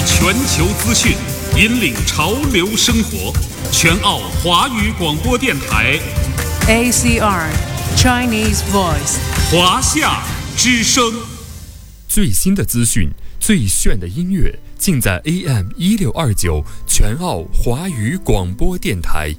全球资讯，引领潮流生活。全澳华语广播电台 ACR Chinese Voice 华夏之声。 最新的资讯，最炫的音乐，尽在 AM1629全澳华语广播电台。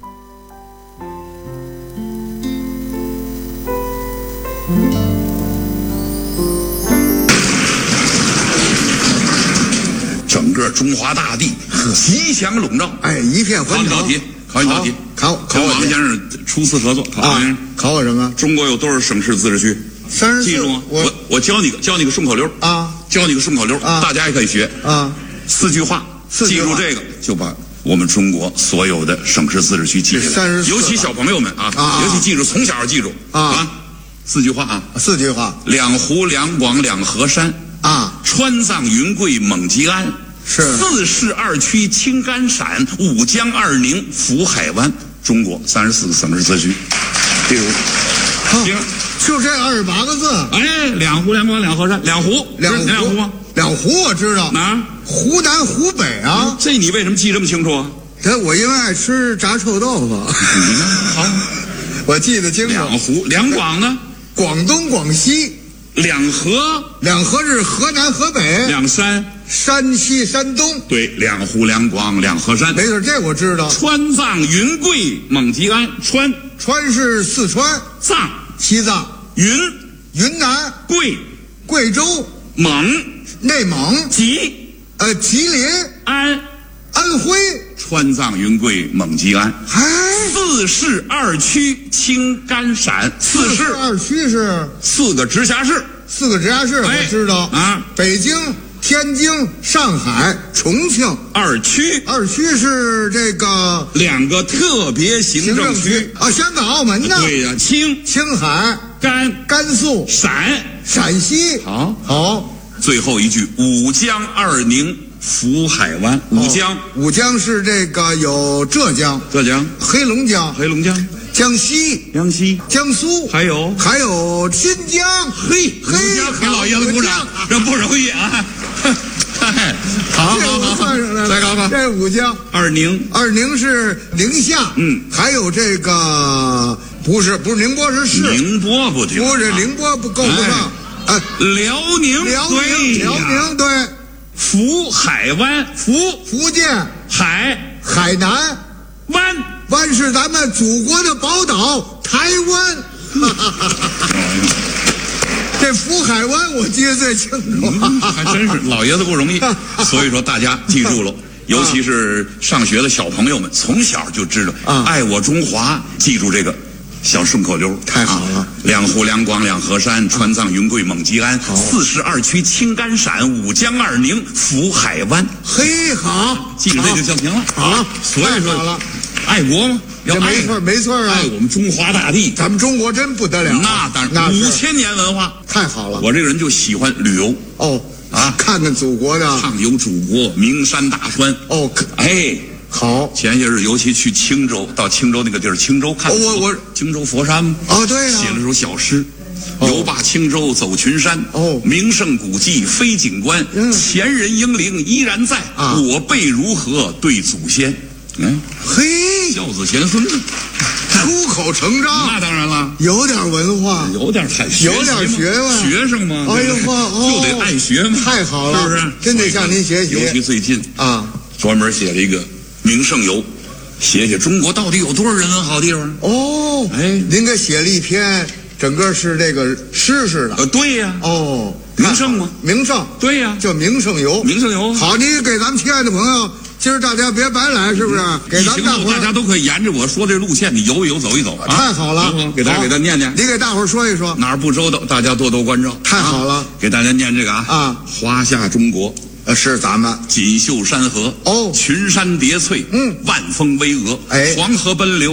整个中华大地吉祥笼罩， 一片欢腾。 考你道题，跟王先生初次合作。王先生， 考我什么？ 中国有多少省市自治区 ？34。 记住吗？我教你个顺口溜啊， 教你个顺口溜啊，大家也可以学啊。 4句话，记住这个就把我们中国所有的省市自治区记下来。尤其小朋友们啊，尤其记住，从小记住啊。4句话啊 ，4句话。 两湖两广两河山啊， 川藏云贵蒙吉安。 是 4市2区青甘陕5江2宁福海湾，中国34个省市自治区。比如，行， 就这28个字。 两湖两广两河山，两湖吗？ 两湖我知道， 哪儿？ 湖南湖北啊。 这你为什么记这么清楚啊？ 我因为爱吃炸臭豆腐。 你看好， 我记得清楚。 两湖两广呢？ 广东广西。 两河是河南河北。 两山。 山西山东。 对，两湖两广两河山。 没错，这我知道。 川藏云贵蒙吉安。 川是四川。 藏西藏。云南。贵州。内蒙。吉林。安徽。 川藏云贵蒙吉安。4市2区青甘陕。4市 2区是 4个直辖市。 我知道啊。北京、天津、上海、重庆。 2区是这个 2个特别行政区啊，香港、澳门呢？ 对呀，青海、甘肃、陕西。好， 最后一句5江2宁福海湾。五江是这个有浙江、黑龙江、江西、江苏，还有新疆。嘿，给老爷子鼓掌，这不容易啊！好，再考考。 这5江。 二宁是宁夏。还有这个不是宁波是市。宁波不行。 不是宁波不够不上。 辽宁对。 福海湾， 福建。海南。湾是咱们祖国的宝岛台湾。这福海湾我记得最清楚。 还真是老爷子不容易。所以说大家记住了，尤其是上学的小朋友们，从小就知道爱我中华，记住这个小顺口溜。 太好了。 两湖两广两河山，川藏云贵蒙吉安，4市2区青甘陕5江2宁福海湾。 嘿，好， 记住这就叫行了。 好， 所以说爱国嘛，要爱。 没错啊， 爱我们中华大地， 咱们中国真不得了。 那当然，5000年文化， 太好了。 我这个人就喜欢旅游。 看看祖国的， 畅游祖国，名山大川。 好。 前些日尤其去青州，到青州那个地儿，青州看青州佛山嘛。 对啊。 写了首小诗。游罢青州走群山，名胜古迹非景观，前人英灵依然在，我辈如何对祖先？孝子贤孙子， 出口成章。 那当然了， 有点文化， 有点学问，学生嘛，就得爱学嘛。 太好了， 是不是？ 真得向您学习。 尤其最近专门写了一个名胜游，写中国到底有多少人文好地方。 您给写了一篇，整个是这个诗似的。 对呀。名胜吗？ 名胜。 对呀， 叫名胜游。好，你给咱们亲爱的朋友，今儿大家别白来，是不是？给咱们大家都可以沿着我说这路线，你游一游，走一走。 太好了， 给他念念。 你给大伙说一说， 哪儿不周到，大家多多关照。 太好了， 给大家念这个华夏中国。 是咱们锦绣山河，群山叠翠，万峰巍峨，黄河奔流。